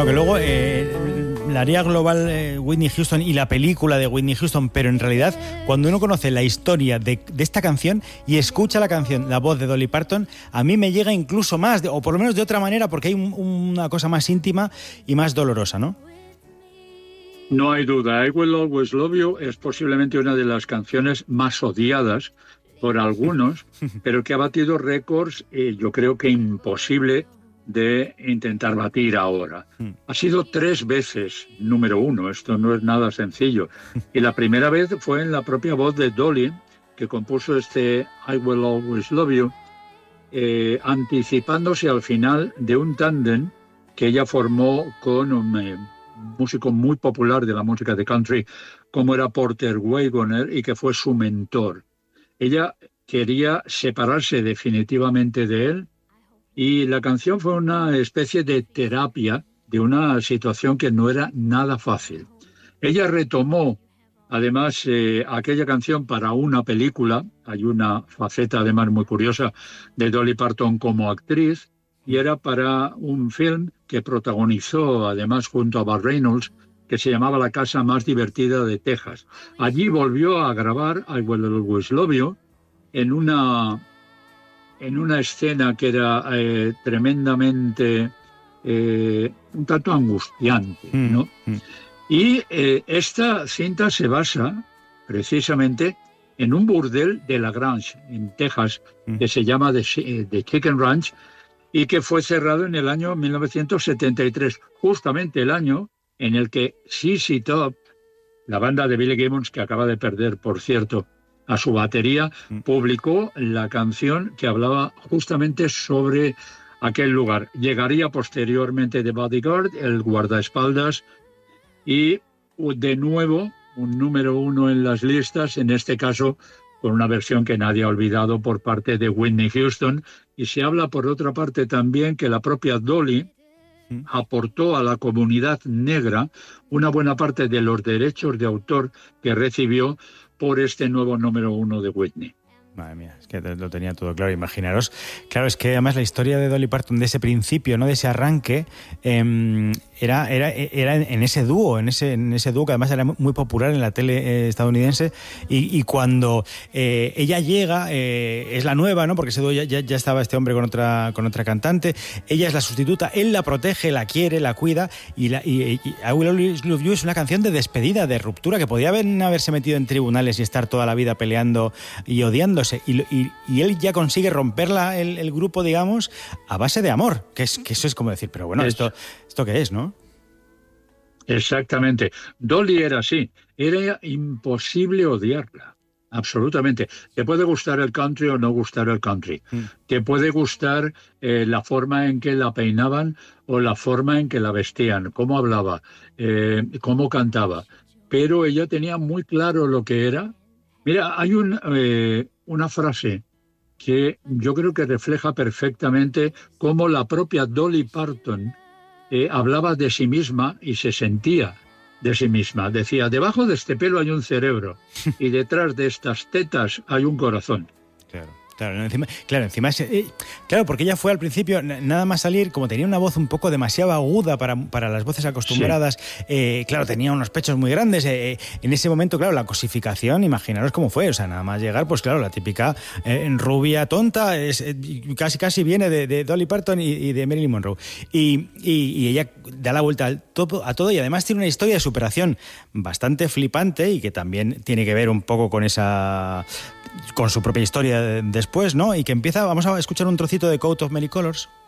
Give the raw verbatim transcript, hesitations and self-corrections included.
Aunque luego eh, la área global eh, Whitney Houston y la película de Whitney Houston, pero en realidad cuando uno conoce la historia de, de esta canción y escucha la canción, la voz de Dolly Parton, a mí me llega incluso más, de, o por lo menos de otra manera, porque hay un, una cosa más íntima y más dolorosa, ¿no? No hay duda, I Will Always Love You es posiblemente una de las canciones más odiadas por algunos, pero que ha batido récords, eh, yo creo que imposible de intentar batir ahora. Ha sido tres veces número uno, esto no es nada sencillo. Y la primera vez fue en la propia voz de Dolly, que compuso este I Will Always Love You, eh, anticipándose al final de un tándem que ella formó con un eh, músico muy popular de la música de country, como era Porter Wagoner, y que fue su mentor. Ella quería separarse definitivamente de él, y la canción fue una especie de terapia de una situación que no era nada fácil. Ella retomó, además, eh, aquella canción para una película. Hay una faceta, además, muy curiosa de Dolly Parton como actriz, y era para un film que protagonizó, además, junto a Burt Reynolds, que se llamaba La casa más divertida de Texas. Allí volvió a grabar I Will Always Love You en una... en una escena que era eh, tremendamente, eh, un tanto angustiante, ¿no? Mm, mm. Y eh, esta cinta se basa precisamente en un burdel de La Grange, en Texas, mm. que se llama The, The Chicken Ranch, y que fue cerrado en el año mil novecientos setenta y tres, justamente el año en el que Z Z Top, la banda de Billy Gibbons, que acaba de perder, por cierto, a su batería, publicó la canción que hablaba justamente sobre aquel lugar. Llegaría posteriormente The Bodyguard, el guardaespaldas, y de nuevo un número uno en las listas, en este caso con una versión que nadie ha olvidado por parte de Whitney Houston. Y se habla, por otra parte, también que la propia Dolly aportó a la comunidad negra una buena parte de los derechos de autor que recibió por este nuevo número uno de Whitney. Madre mía, es que lo tenía todo claro. Imaginaros, claro, es que además la historia de Dolly Parton, de ese principio, no de ese arranque, eh, era, era, era en ese dúo, en ese, en ese dúo que además era muy popular en la tele eh, estadounidense, y, y cuando eh, ella llega, eh, es la nueva, ¿no? Porque ese dúo ya, ya, ya estaba este hombre con otra, con otra cantante, ella es la sustituta, él la protege, la quiere, la cuida, y, la, y, y I Will Always Love You es una canción de despedida, de ruptura, que podía haber, haberse metido en tribunales y estar toda la vida peleando y odiando. Y, y, y él ya consigue romper la, el, el grupo, digamos, a base de amor, que, es, que eso es como decir, pero bueno, esto, ¿esto qué es, no? Exactamente. Dolly era así, era imposible odiarla, absolutamente. Te puede gustar el country o no gustar el country, mm. te puede gustar eh, la forma en que la peinaban o la forma en que la vestían, cómo hablaba, eh, cómo cantaba, pero ella tenía muy claro lo que era. Mira, hay un... Eh, una frase que yo creo que refleja perfectamente cómo la propia Dolly Parton eh, hablaba de sí misma y se sentía de sí misma. Decía, debajo de este pelo hay un cerebro y detrás de estas tetas hay un corazón. Claro. Claro, encima, claro, encima es, eh, claro, porque ella fue al principio, nada más salir, como tenía una voz un poco demasiado aguda para, para las voces acostumbradas, sí. eh, claro, tenía unos pechos muy grandes, eh, en ese momento, claro, la cosificación, imaginaros cómo fue, o sea, nada más llegar, pues claro, la típica eh, rubia tonta, es, eh, casi casi viene de, de Dolly Parton y, y de Marilyn Monroe, y, y, y ella da la vuelta al todo, a todo, y además tiene una historia de superación bastante flipante y que también tiene que ver un poco con esa... con su propia historia después, ¿no? Y que empieza, vamos a escuchar un trocito de Coat of Many Colors.